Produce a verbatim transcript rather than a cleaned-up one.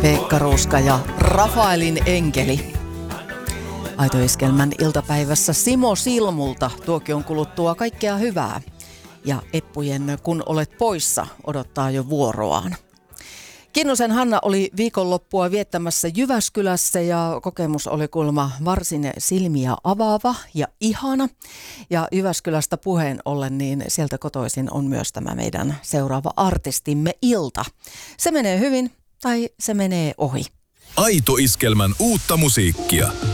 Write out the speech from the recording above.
Pekka Ruska ja Rafaelin enkeli. Aito Iskelmän iltapäivässä Simo Silmulta tuokion kuluttua kaikkea hyvää. Ja Eppujen Kun olet poissa odottaa jo vuoroaan. Kinnusen Hanna oli viikonloppua viettämässä Jyväskylässä ja kokemus oli kuulemma varsin silmiä avaava ja ihana. Ja Jyväskylästä puheen ollen, niin sieltä kotoisin on myös tämä meidän seuraava artistimme Ilta. Se menee hyvin tai se menee ohi. Aito Iskelmän uutta musiikkia.